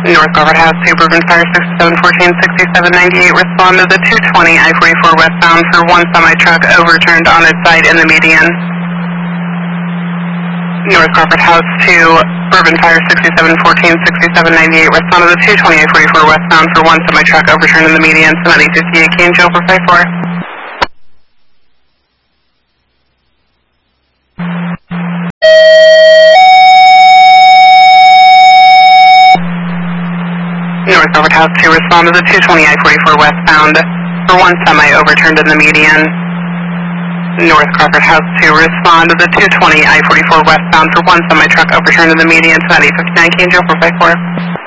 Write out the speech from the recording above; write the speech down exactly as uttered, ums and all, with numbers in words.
North Crawford House two, Bourbon Fire sixty-seven fourteen sixty-seven ninety-eight. Respond to the two twenty I forty-four westbound for one semi-truck overturned on its side in the median. North Crawford House two, Bourbon Fire sixty-seven fourteen sixty-seven ninety-eight. Respond to the two twenty I forty-four westbound for one semi-truck overturned in the median. Somebody fifty-eight, Key and Joe for five four. North Crawford House two, respond to the two twenty I forty-four westbound for one semi overturned in the median. North Crawford House two, respond to the two twenty I forty-four westbound for one semi truck overturned in the median. Somebody fifty-nine, Key and Joe for five four.